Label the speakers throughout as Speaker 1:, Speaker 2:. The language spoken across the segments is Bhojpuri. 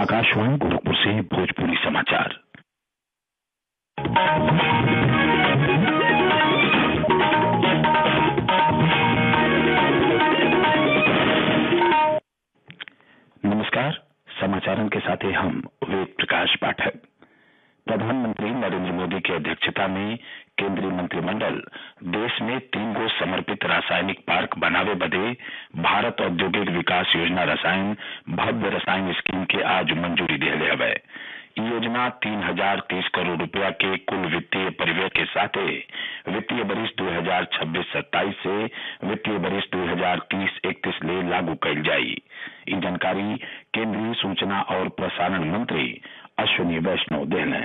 Speaker 1: आकाशवाणी गोरखपुर से भोजपुरी समाचार। नमस्कार, समाचारों के साथ हम वेद प्रकाश पाठक। प्रधानमंत्री नरेंद्र मोदी की अध्यक्षता में केंद्रीय मंत्रिमंडल देश में 3 गो समर्पित रासायनिक पार्क बनावे बदे भारत औद्योगिक विकास योजना रसायन भव्य रसायन स्कीम के आज मंजूरी दिले हवे। योजना 3030 करोड़ रुपया के कुल वित्तीय परिव्यय के साथ वित्तीय वर्ष 2026-27 से वित्तीय वर्ष 2030-31 ले लागू कइल जाई। ई जानकारी केंद्रीय सूचना और प्रसारण मंत्री अश्विनी वैष्णव देने।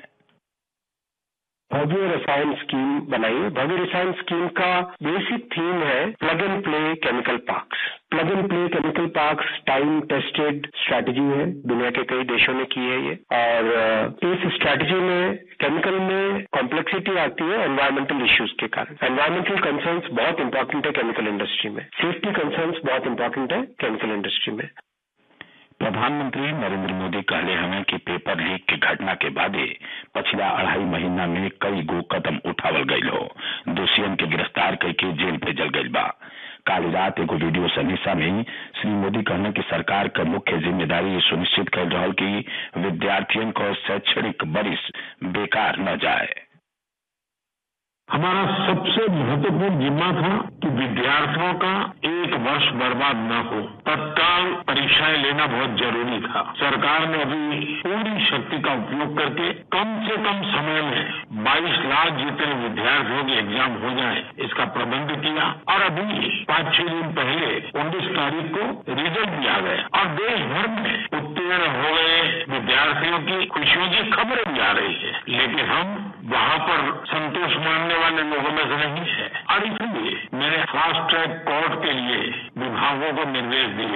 Speaker 2: भव्य रसायन स्कीम बनाई। भव्य रसायन स्कीम का बेसिक थीम है plague and play chemical parks. Plague and play chemical parks time tested strategy है, दुनिया के कई देशों ने की है ये। और इस स्ट्रैटेजी में केमिकल में कॉम्प्लेक्सिटी आती है एनवायरमेंटल इश्यूज के कारण। एनवायरमेंटल कंसर्न्स बहुत इंपॉर्टेंट है केमिकल इंडस्ट्री में, सेफ्टी कंसर्न्स बहुत इंपॉर्टेंट है केमिकल इंडस्ट्री में।
Speaker 1: प्रधानमंत्री नरेंद्र मोदी कहले हमें कि पेपर लीक की घटना के बाद पिछला 2.5 महीना में कई गो कदम उठावल गईल हो। दोषियन के गिरफ्तार करके जेल भेजल गईल बा। काल रात एगो वीडियो संदेशा में श्री मोदी कहने की सरकार का मुख्य जिम्मेदारी सुनिश्चित कर रहा कि विद्यार्थियों को शैक्षणिक वर्ष बेकार न जाए।
Speaker 3: हमारा सबसे महत्वपूर्ण जिम्मा था कि विद्यार्थियों का एक वर्ष बर्बाद न हो। तत्काल परीक्षाएं लेना बहुत जरूरी था। सरकार ने अभी पूरी शक्ति का उपयोग करके कम से कम समय में 22 लाख जितने विद्यार्थियों के एग्जाम हो जाए इसका प्रबंध किया। और अभी 5-6 दिन पहले 19 तारीख को रिजल्ट भी आ गए और देश भर में उत्तीर्ण हो गए विद्यार्थियों की खुशियों की खबरें भी आ रही है। लेकिन हम वहां पर संतोष मानने वाले लोगों में से नहीं है और इसलिए मैंने फास्ट ट्रैक कोर्ट के लिए विभागों को निर्देश दिए।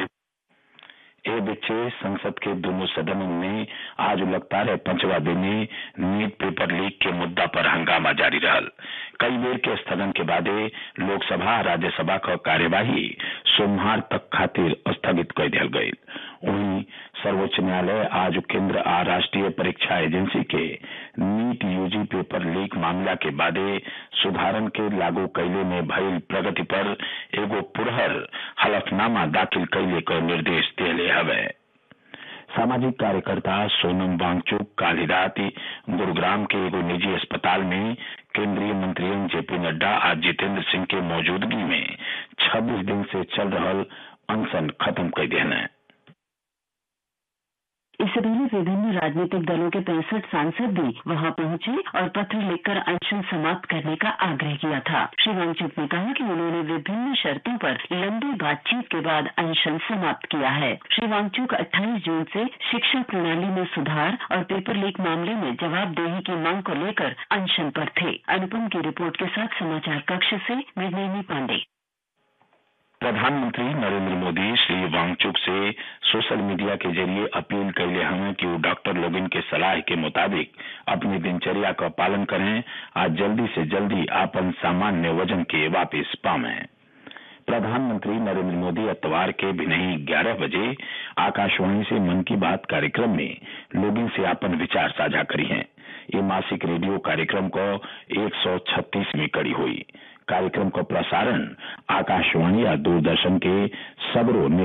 Speaker 1: ए बच्चे संसद के दोनों सदनों में आज लगातार 5वां दिन नीट पेपर लीक के मुद्दा पर हंगामा जारी रहल। कई बेर के स्थगन के बाद लोकसभा राज्यसभा का कार्यवाही सोमवार तक खातिर स्थगित कर दिया गई। वहीं सर्वोच्च न्यायालय आज केंद्र आ राष्ट्रीय परीक्षा एजेंसी के नीट यूजी पेपर लीक मामला के बाद सुधारन के लागू कैले में भइल प्रगति पर एगो पुरहर हलफनामा दाखिल कैले का निर्देश दिले हवे। सामाजिक कार्यकर्ता सोनम वांगचुक काल रात गुरुग्राम के एगो निजी अस्पताल में केंद्रीय मंत्रियों जेपी नड्डा आज जितेंद्र सिंह के मौजूदगी में 26 दिन से चल रहल अनशन खत्म कर देना।
Speaker 4: इससे पहले विभिन्न राजनीतिक दलों के 65 सांसद भी वहां पहुंचे और पत्र लिखकर अनशन समाप्त करने का आग्रह किया था। श्री वांगचुक ने कहा कि उन्होंने विभिन्न शर्तों पर लंबी बातचीत के बाद अनशन समाप्त किया है। श्री वांगचुक 28 जून से शिक्षा प्रणाली में सुधार और पेपर लीक मामले में जवाबदेही की मांग को लेकर अनशन पर थे। अनुपम की रिपोर्ट के साथ समाचार कक्ष से मृदुनी पांडे।
Speaker 1: प्रधानमंत्री नरेंद्र मोदी श्री वांगचुक से सोशल मीडिया के जरिए अपील कैले हमें कि वो डॉक्टर लोगन के सलाह के मुताबिक अपनी दिनचर्या का पालन करें आज जल्दी से जल्दी अपन सामान्य वजन के वापस पावे। प्रधानमंत्री नरेंद्र मोदी इतवार के भिनही 11 बजे आकाशवाणी से मन की बात कार्यक्रम में लोगों से अपन विचार साझा करी हैं। ये मासिक रेडियो कार्यक्रम को 136वीं कड़ी हुई। कार्यक्रम का प्रसारण आकाशवाणी या दूरदर्शन के सबरों